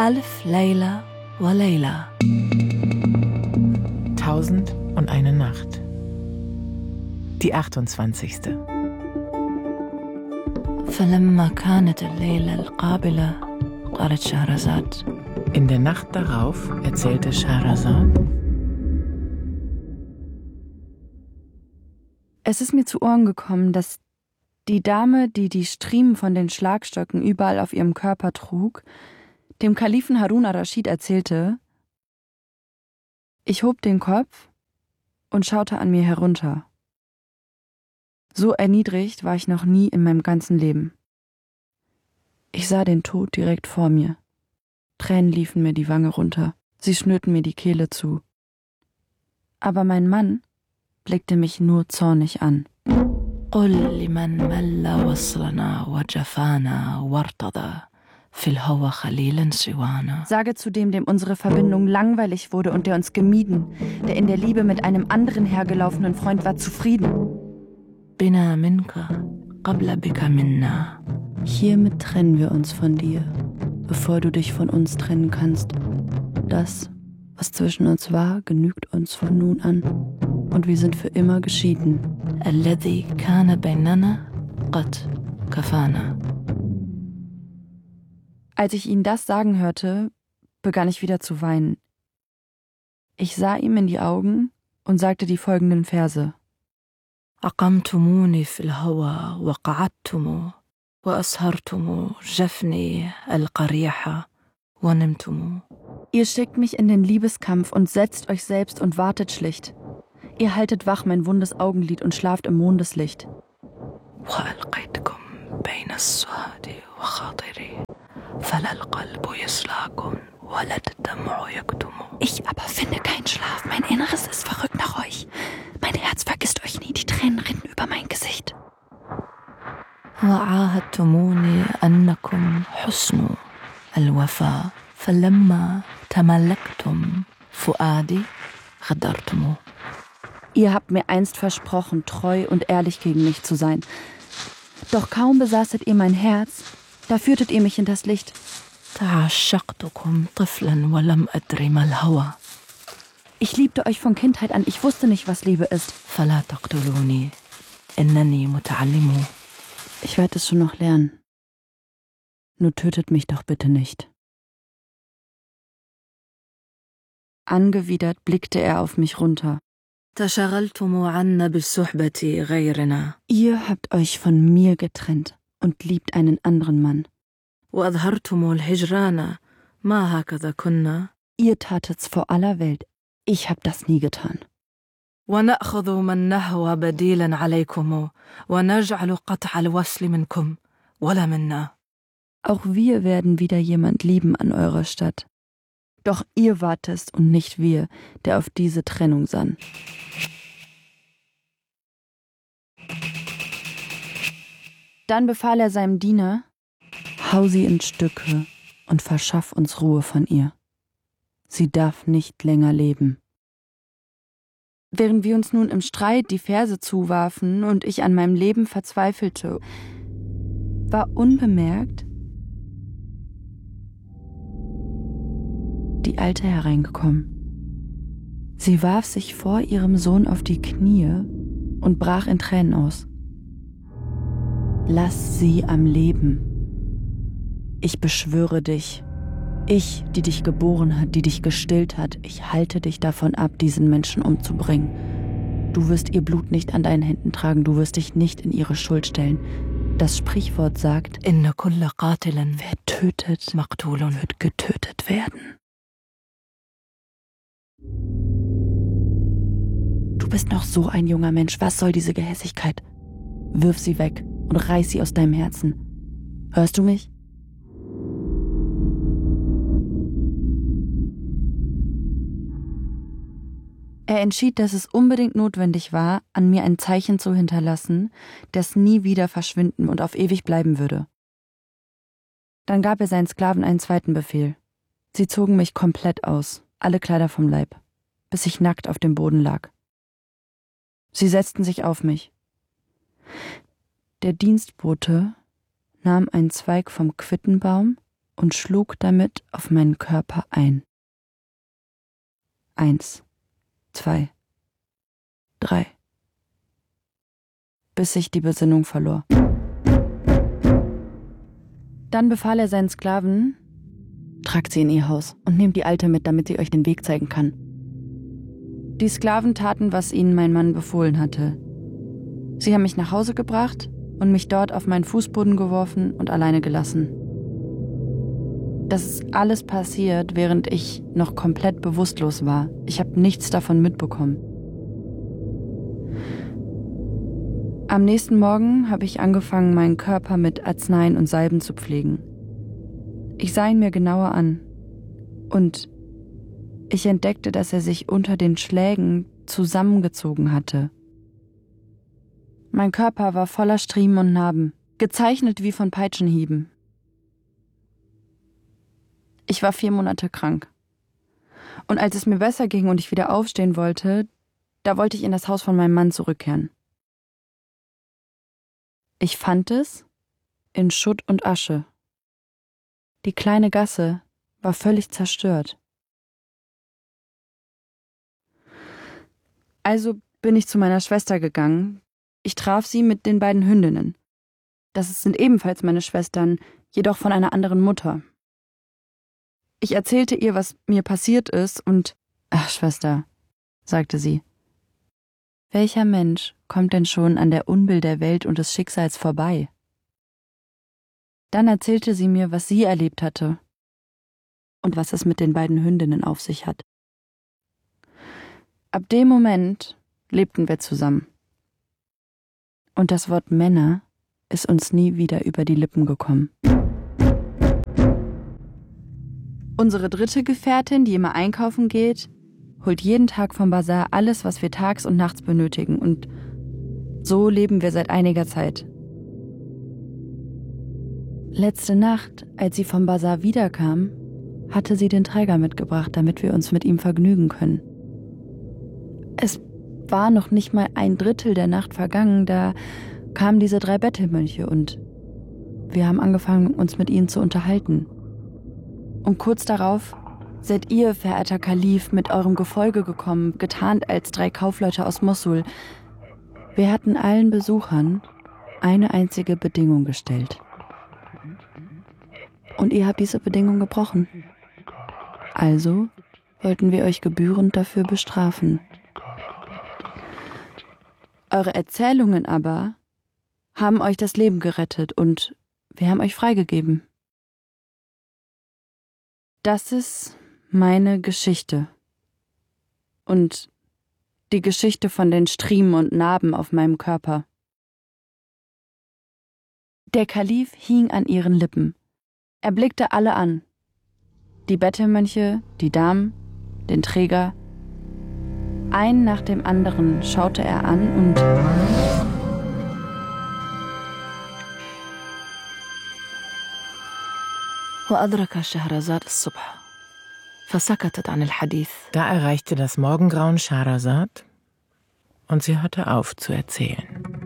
ألف ليلة وليلة. 1001 Nacht. Die 28. فلما كانت الليلة القابلة قالت شهرزاد. In der Nacht darauf erzählte Schahrazad: Es ist mir zu Ohren gekommen, dass die Dame, die die Striemen von den Schlagstöcken überall auf ihrem Körper trug, dem Kalifen Harun ar-Raschid erzählte: Ich hob den Kopf und schaute an mir herunter. So erniedrigt war ich noch nie in meinem ganzen Leben. Ich sah den Tod direkt vor mir. Tränen liefen mir die Wange runter, sie schnürten mir die Kehle zu. Aber mein Mann blickte mich nur zornig an. قل لمن مل وصلنا وجفانا وارتضى في الهوى خليلا سوانا. Sage zu dem unsere Verbindung langweilig wurde und der uns gemieden, der in der Liebe mit einem anderen hergelaufenen Freund war, zufrieden. بنا منك قبل بك منا. Hiermit trennen wir uns von dir, bevor du dich von uns trennen kannst. Das, was zwischen uns war, genügt uns von nun an. Und wir sind für immer geschieden. الذي كان بيننا قد كفانا. Als ich ihn das sagen hörte, begann ich wieder zu weinen. Ich sah ihm in die Augen und sagte die folgenden Verse. أقمتموني في الهوى وقعدتم وأسهرتم جفني القريحة ونمتم. Ihr schickt mich in den Liebeskampf und setzt euch selbst und wartet schlicht. Ihr haltet wach mein wundes Augenlid und schlaft im Mondeslicht. وألقيتكم بين السهاد وخاطري فلا القلب يسلاكم ولا الدمع يكتم. Ich aber finde keinen Schlaf, mein Inneres ist verrückt nach euch. Mein Herz vergisst euch nie, die Tränen rinnen über mein Gesicht. وعاهدتموني أنكم حسن الوفاء فلما تملكتم فؤادي غدرتم. Ihr habt mir einst versprochen, treu und ehrlich gegen mich zu sein. Doch kaum besaßet ihr mein Herz, da führtet ihr mich hinters Licht. تعشقتكم طفلا ولم أدري ما الهوى. Ich liebte euch von Kindheit an, ich wusste nicht, was Liebe ist. فلا تقتلوني إنني متعلم. Ich werde es schon noch lernen. Nur tötet mich doch bitte nicht. Angewidert blickte er auf mich runter. تشغلتم عنا بالصحبة غيرنا. Ihr habt euch von mir getrennt und liebt einen anderen Mann. وأظهرتم الهجران ما هكذا كنا. Ihr tatet's vor aller Welt. Ich hab das nie getan. ونأخذ من نهوى بديلا عليكم ونجعل قطع الوصل منكم ولا منا. Auch wir werden wieder jemand lieben an eurer Stadt. Doch ihr wart es und nicht wir, der auf diese Trennung sann. Dann befahl er seinem Diener: Hau sie in Stücke und verschaff uns Ruhe von ihr. Sie darf nicht länger leben. Während wir uns nun im Streit die Verse zuwarfen und ich an meinem Leben verzweifelte, war unbemerkt die Alte hereingekommen. Sie warf sich vor ihrem Sohn auf die Knie und brach in Tränen aus. Lass sie am Leben. Ich beschwöre dich. Ich, die dich geboren hat, die dich gestillt hat, ich halte dich davon ab, diesen Menschen umzubringen. Du wirst ihr Blut nicht an deinen Händen tragen, du wirst dich nicht in ihre Schuld stellen. Das Sprichwort sagt, إن كل قاتل wer tötet, مقتول wird getötet werden. Du bist noch so ein junger Mensch, was soll diese Gehässigkeit? Wirf sie weg und reiß sie aus deinem Herzen. Hörst du mich? Er entschied, dass es unbedingt notwendig war, an mir ein Zeichen zu hinterlassen, das nie wieder verschwinden und auf ewig bleiben würde. Dann gab er seinen Sklaven einen zweiten Befehl. Sie zogen mich komplett aus, alle Kleider vom Leib, bis ich nackt auf dem Boden lag. Sie setzten sich auf mich. Der Dienstbote nahm einen Zweig vom Quittenbaum, und schlug damit auf meinen Körper ein. 1, 2, 3, bis ich die Besinnung verlor. Dann befahl er seinen Sklaven: Tragt sie in ihr Haus und nehmt die Alte mit, damit sie euch den Weg zeigen kann. Die Sklaven taten, was ihnen mein Mann befohlen hatte. Sie haben mich nach Hause gebracht und mich dort auf meinen Fußboden geworfen und alleine gelassen. Das ist alles passiert, während ich noch komplett bewusstlos war. Ich habe nichts davon mitbekommen. Am nächsten Morgen habe ich angefangen, meinen Körper mit Arzneien und Salben zu pflegen. Ich sah ihn mir genauer an und ich entdeckte, dass er sich unter den Schlägen zusammengezogen hatte. Mein Körper war voller Striemen und Narben, gezeichnet wie von Peitschenhieben. Ich war 4 Monate krank. Und als es mir besser ging und ich wieder aufstehen wollte, da wollte ich in das Haus von meinem Mann zurückkehren. Ich fand es in Schutt und Asche. Die kleine Gasse war völlig zerstört. Also bin ich zu meiner Schwester gegangen. Ich traf sie mit den beiden Hündinnen. Das sind ebenfalls meine Schwestern, jedoch von einer anderen Mutter. Ich erzählte ihr, was mir passiert ist und »Ach, Schwester«, sagte sie, »welcher Mensch kommt denn schon an der Unbill der Welt und des Schicksals vorbei?« Dann erzählte sie mir, was sie erlebt hatte und was es mit den beiden Hündinnen auf sich hat. Ab dem Moment lebten wir zusammen. Und das Wort Männer ist uns nie wieder über die Lippen gekommen. Unsere dritte Gefährtin, die immer einkaufen geht, holt jeden Tag vom Bazar alles, was wir tags und nachts benötigen. Und so leben wir seit einiger Zeit. Letzte Nacht, als sie vom Bazar wiederkam, hatte sie den Träger mitgebracht, damit wir uns mit ihm vergnügen können. Es war noch nicht mal 1/3 der Nacht vergangen, da kamen diese 3 Bettelmönche und wir haben angefangen, uns mit ihnen zu unterhalten. Und kurz darauf seid ihr, verehrter Kalif, mit eurem Gefolge gekommen, getarnt als 3 Kaufleute aus Mossul. Wir hatten allen Besuchern eine einzige Bedingung gestellt. Und ihr habt diese Bedingung gebrochen. Also wollten wir euch gebührend dafür bestrafen. Eure Erzählungen aber haben euch das Leben gerettet und wir haben euch freigegeben. Das ist meine Geschichte. Und die Geschichte von den Striemen und Narben auf meinem Körper. Der Kalif hing an ihren Lippen. Er blickte alle an. Die Bettelmönche, die Damen, den Träger. Einen nach dem anderen schaute er an und وأدرك شهرزاد الصبح فسكتت عن الحديث. Da erreichte das Morgengrauen Scheherazad und sie hörte auf zu erzählen.